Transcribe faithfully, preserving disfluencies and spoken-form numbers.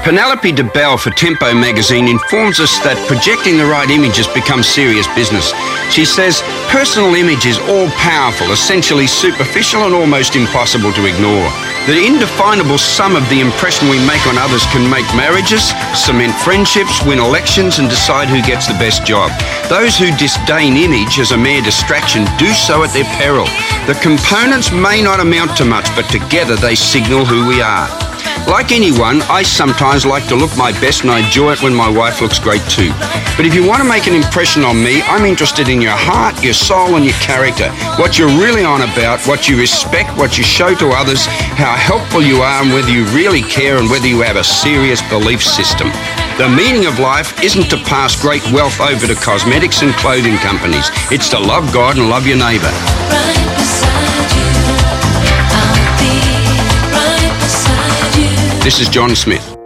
Penelope DeBell for Tempo magazine informs us that projecting the right image has become serious business. She says personal image is all-powerful, essentially superficial and almost impossible to ignore. The indefinable sum of the impression we make on others can make marriages, cement friendships, win elections and decide who gets the best job. Those who disdain image as a mere distraction do so at their peril. The components may not amount to much, but together they signal who we are. Like anyone, I sometimes like to look my best and I enjoy it when my wife looks great too. But if you want to make an impression on me, I'm interested in your heart, your soul and your character. What you're really on about, what you respect, what you show to others, how helpful you are and whether you really care and whether you have a serious belief system. The meaning of life isn't to pass great wealth over to cosmetics and clothing companies. It's to love God and love your neighbour. Right beside you, I'll be right beside you. This is John Smith.